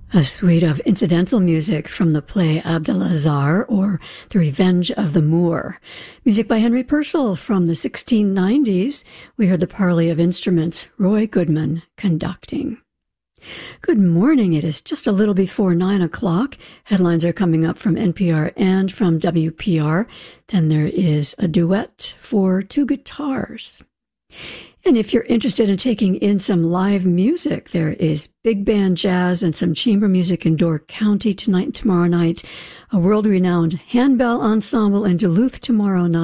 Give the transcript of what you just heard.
A suite of incidental music from the play Abdelazar, or The Revenge of the Moor. Music by Henry Purcell from the 1690s. We heard the parley of instruments, Roy Goodman conducting. Good morning. It is just a little before 9 o'clock. Headlines are coming up from NPR and from WPR. Then there is a duet for two guitars. And if you're interested in taking in some live music, there is big band jazz and some chamber music in Door County tonight and tomorrow night, a world-renowned handbell ensemble in Duluth tomorrow night,